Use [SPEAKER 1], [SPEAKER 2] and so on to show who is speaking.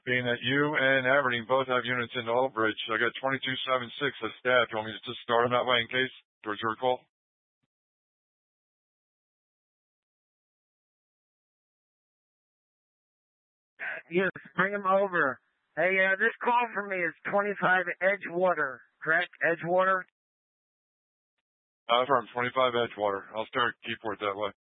[SPEAKER 1] Being that you and Aberdeen both have units in Old Bridge, I got 2276 as staff. Do you want me to just start them that way in case towards your call?
[SPEAKER 2] Yes, bring him over. Hey, this call for me is 25 Edgewater, correct? Edgewater?
[SPEAKER 1] From 25 Edgewater. I'll start Keyport that way.